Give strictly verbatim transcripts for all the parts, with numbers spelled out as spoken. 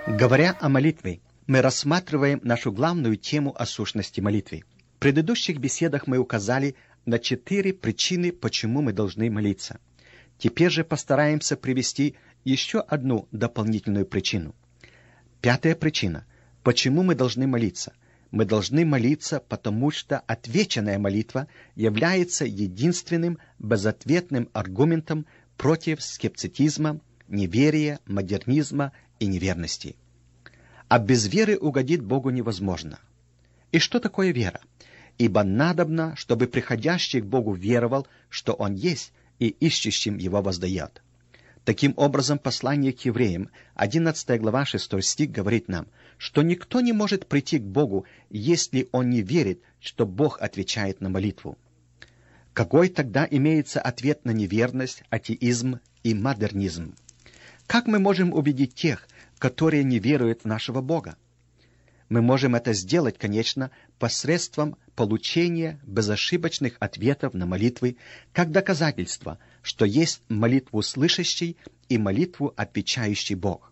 Говоря о молитве, мы рассматриваем нашу главную тему о сущности молитвы. В предыдущих беседах мы указали на четыре причины, почему мы должны молиться. Теперь же постараемся привести еще одну дополнительную причину. Пятая причина. Почему мы должны молиться? Мы должны молиться, потому что отвеченная молитва является единственным безответным аргументом против скептицизма, неверия, модернизма и неверности. А без веры угодить Богу невозможно. И что такое вера? Ибо надобно, чтобы приходящий к Богу веровал, что Он есть, и ищущим Его воздает. Таким образом, послание к евреям, одиннадцатая глава, шестой стих, говорит нам, что никто не может прийти к Богу, если он не верит, что Бог отвечает на молитву. Какой тогда имеется ответ на неверность, атеизм и модернизм? Как мы можем убедить тех, которые не веруют в нашего Бога? Мы можем это сделать, конечно, посредством получения безошибочных ответов на молитвы, как доказательство, что есть молитву слышащий и молитву отвечающий Бог.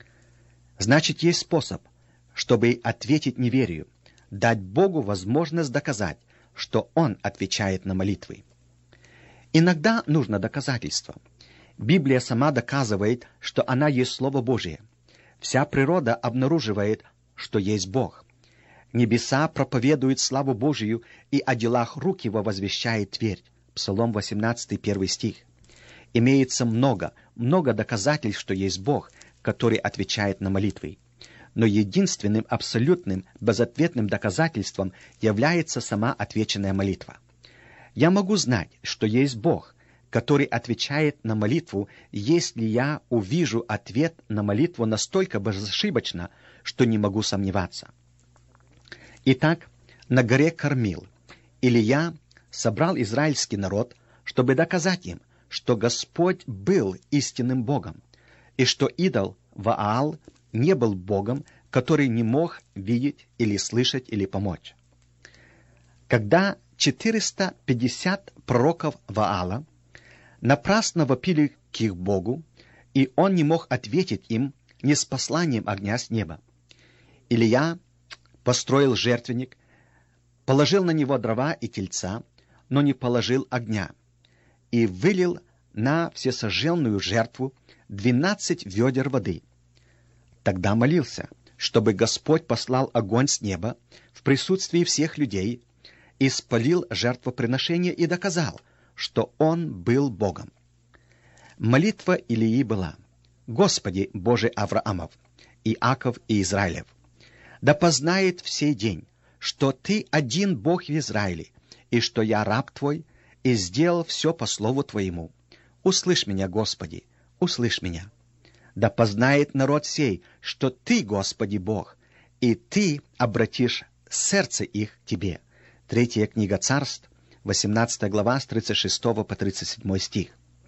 Значит, есть способ, чтобы ответить неверию, дать Богу возможность доказать, что Он отвечает на молитвы. Иногда нужно доказательство. Библия сама доказывает, что она есть Слово Божие. Вся природа обнаруживает, что есть Бог. Небеса проповедуют славу Божию, и о делах рук Его возвещает твердь. Псалом восемнадцатый, первый стих. Имеется много, много доказательств, что есть Бог, который отвечает на молитвы. Но единственным абсолютным, безответным доказательством является сама отвеченная молитва. Я могу знать, что есть Бог, который отвечает на молитву, если я увижу ответ на молитву настолько безошибочно, что не могу сомневаться. Итак, на горе Кармил Илия собрал израильский народ, чтобы доказать им, что Господь был истинным Богом, и что идол Ваал не был Богом, который не мог видеть или слышать или помочь. Когда четыреста пятьдесят пророков Ваала напрасно вопили к их Богу, и он не мог ответить им ни с посланием огня с неба, Илия построил жертвенник, положил на него дрова и тельца, но не положил огня, и вылил на всесожженную жертву двенадцать ведер воды. Тогда молился, чтобы Господь послал огонь с неба в присутствии всех людей и спалил жертвоприношение и доказал, что Он был Богом. Молитва Илии была: «Господи, Боже Авраамов, Иаков и Израилев, да познает в сей день, что Ты один Бог в Израиле, и что я раб Твой, и сделал все по слову Твоему. Услышь меня, Господи, услышь меня. Да познает народ сей, что Ты, Господи, Бог, и Ты обратишь сердце их Тебе». Третья книга Царств, восемнадцатая глава, с тридцать шестого по тридцать седьмой стих.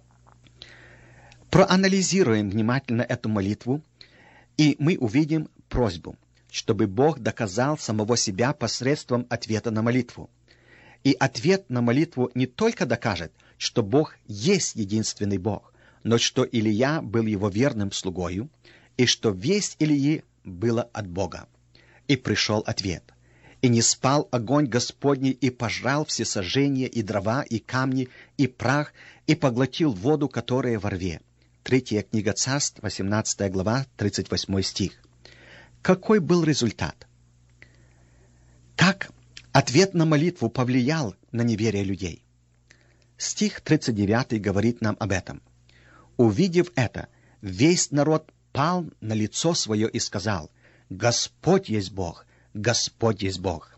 Проанализируем внимательно эту молитву, и мы увидим просьбу, чтобы Бог доказал самого себя посредством ответа на молитву. И ответ на молитву не только докажет, что Бог есть единственный Бог, но что Илия был его верным слугою, и что весть Илии была от Бога. И пришел ответ. «И не спал огонь Господний, и пожрал все сожжения, и дрова, и камни, и прах, и поглотил воду, которая во рве». Третья книга Царств, восемнадцатая глава, тридцать восьмой стих. Какой был результат? Как ответ на молитву повлиял на неверие людей? Стих тридцать девятый говорит нам об этом. «Увидев это, весь народ пал на лицо свое и сказал: Господь есть Бог, Господь есть Бог».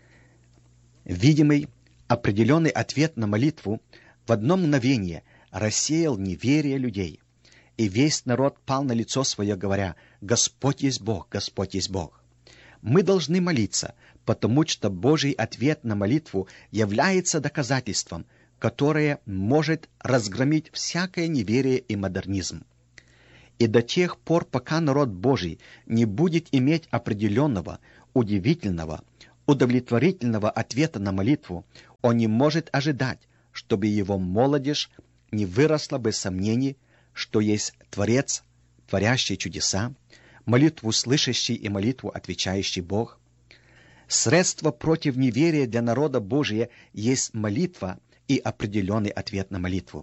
Видимый, определенный ответ на молитву в одно мгновение рассеял неверие людей, и весь народ пал на лицо свое, говоря: Господь есть Бог, Господь есть Бог. Мы должны молиться, потому что Божий ответ на молитву является доказательством, которое может разгромить всякое неверие и модернизм. И до тех пор, пока народ Божий не будет иметь определенного, удивительного, удовлетворительного ответа на молитву, он не может ожидать, чтобы его молодежь не выросла без сомнений, что есть Творец, творящий чудеса, молитву слышащий и молитву отвечающий Бог. Средство против неверия для народа Божия есть молитва и определенный ответ на молитву.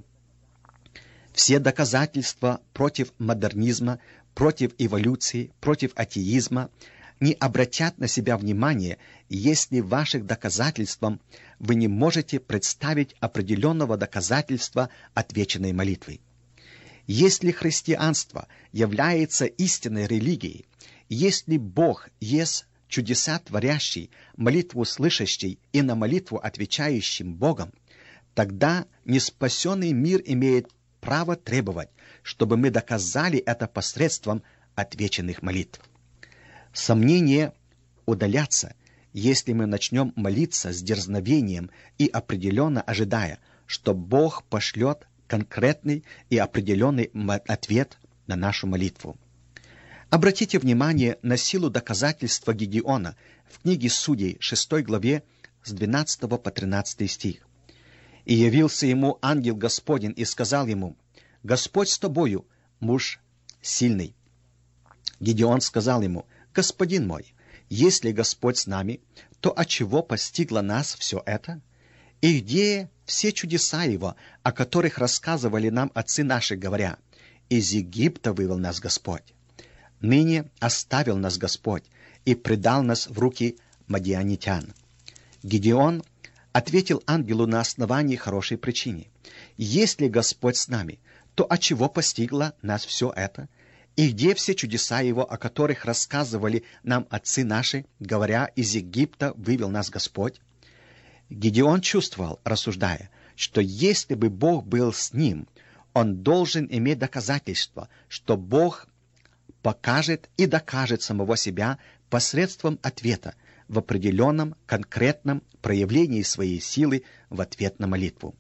Все доказательства против модернизма, против эволюции, против атеизма не обратят на себя внимание, если ваших доказательством вы не можете представить определенного доказательства отвеченной молитвы. Если христианство является истинной религией, если Бог есть чудеса творящий, молитву слышащий и на молитву отвечающим Богом, тогда неспасенный мир имеет право требовать, чтобы мы доказали это посредством отвеченных молитв. Сомнения удалятся, если мы начнем молиться с дерзновением и определенно ожидая, что Бог пошлет конкретный и определенный ответ на нашу молитву. Обратите внимание на силу доказательства Гедеона в книге Судей, шестой главе, с двенадцатого по тринадцатый стих. «И явился ему ангел Господень и сказал ему: Господь с тобою, муж сильный. Гедеон сказал ему: Господин мой, если Господь с нами, то отчего постигло нас все это? И где все чудеса Его, о которых рассказывали нам отцы наши, говоря: из Египта вывел нас Господь? Ныне оставил нас Господь и предал нас в руки мадианитян». Гедеон ответил ангелу на основании хорошей причины: «Если Господь с нами, то отчего постигло нас все это? И где все чудеса Его, о которых рассказывали нам отцы наши, говоря: из Египта вывел нас Господь?» Гедеон чувствовал, рассуждая, что если бы Бог был с ним, он должен иметь доказательство, что Бог покажет и докажет самого себя посредством ответа в определенном конкретном проявлении своей силы в ответ на молитву.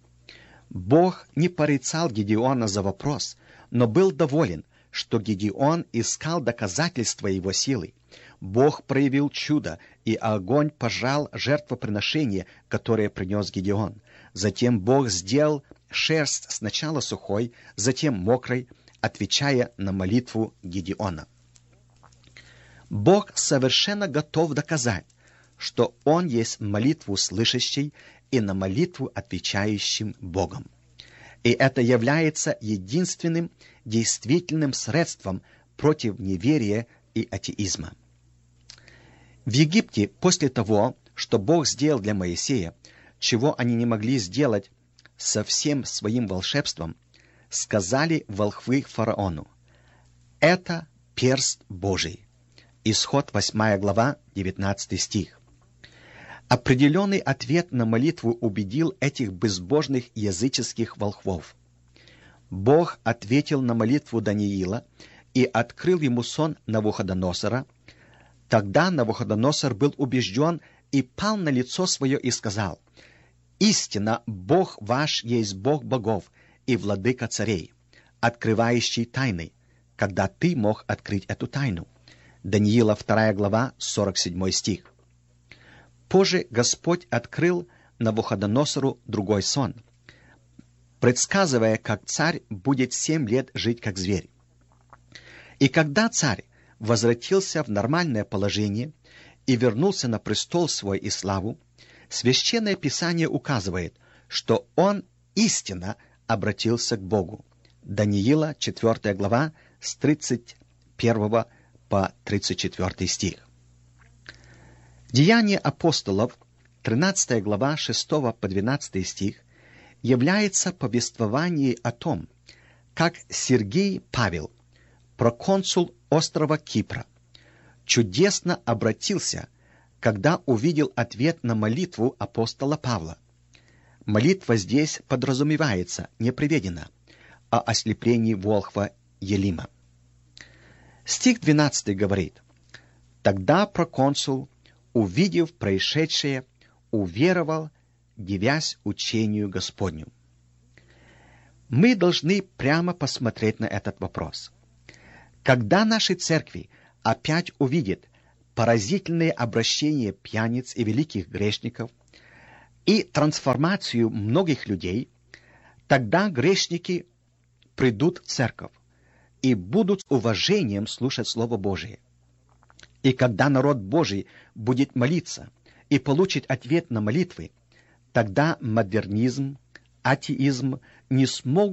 Бог не порицал Гедеона за вопрос, но был доволен, что Гедеон искал доказательства его силы. Бог проявил чудо, и огонь пожал жертвоприношение, которое принес Гедеон. Затем Бог сделал шерсть сначала сухой, затем мокрой, отвечая на молитву Гедеона. Бог совершенно готов доказать, что Он есть молитву слышащий и на молитву отвечающим Богом. И это является единственным действительным средством против неверия и атеизма. В Египте, после того, что Бог сделал для Моисея, чего они не могли сделать со всем своим волшебством, сказали волхвы фараону: «Это перст Божий». Исход восьмая глава, девятнадцатый стих. Определенный ответ на молитву убедил этих безбожных языческих волхвов. Бог ответил на молитву Даниила и открыл ему сон Навуходоносора. Тогда Навуходоносор был убежден и пал на лицо свое и сказал: «Истинно, Бог ваш есть Бог богов и владыка царей, открывающий тайны, когда ты мог открыть эту тайну». Даниила вторая глава, сорок седьмой стих. Позже Господь открыл Навуходоносору другой сон, предсказывая, как царь будет семь лет жить как зверь. И когда царь возвратился в нормальное положение и вернулся на престол свой и славу, Священное Писание указывает, что он истинно обратился к Богу. Даниила четвёртая глава с тридцать первого по тридцать четвёртый стих. Деяния апостолов, тринадцатая глава, шестого по двенадцатый стих, является повествованием о том, как Сергий Павел, проконсул острова Кипра, чудесно обратился, когда увидел ответ на молитву апостола Павла. Молитва здесь подразумевается, не приведена, о ослеплении волхва Елима. Стих двенадцатый говорит: «Тогда проконсул, увидев происшедшее, уверовал, дивясь учению Господню». Мы должны прямо посмотреть на этот вопрос. Когда наши церкви опять увидят поразительное обращение пьяниц и великих грешников и трансформацию многих людей, тогда грешники придут в церковь, и будут с уважением слушать Слово Божие. И когда народ Божий будет молиться и получит ответ на молитвы, тогда модернизм, атеизм не смогут